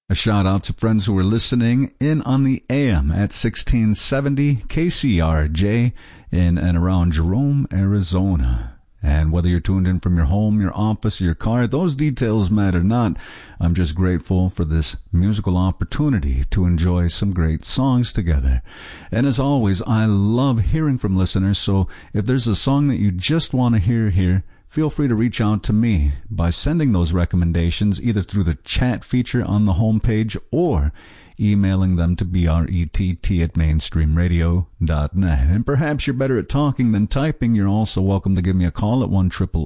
A shout out to friends who are listening in on the AM at 1670 KCRJ in and around Jerome, Arizona. And whether you're tuned in from your home, your office, your car, those details matter not. I'm just grateful for this musical opportunity to enjoy some great songs together. And as always, I love hearing from listeners, so if there's a song that you just want to hear here, feel free to reach out to me by sending those recommendations either through the chat feature on the homepage or emailing them to brett@mainstreamradio.net. And perhaps you're better at talking than typing. You're also welcome to give me a call at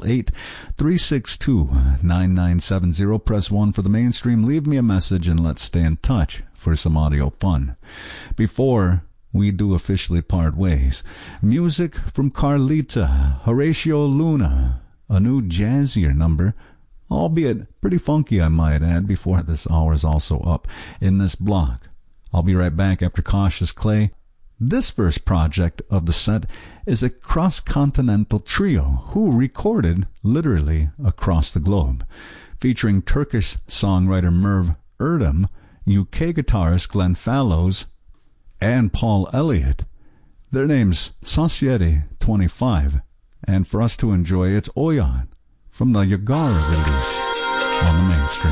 1-888-362-9970. Press 1 for the mainstream. Leave me a message and let's stay in touch for some audio fun. Before we do officially part ways, music from Carlita, Horatio Luna, a new jazzier number, albeit pretty funky, I might add, before this hour is also up in this block. I'll be right back after Cautious Clay. This first project of the set is a cross-continental trio who recorded literally across the globe, featuring Turkish songwriter Merv Erdem, UK guitarist Glenn Fallows, and Paul Elliott. Their name's Society 25, and for us to enjoy, it's Oyan from the Yagara release on the mainstream.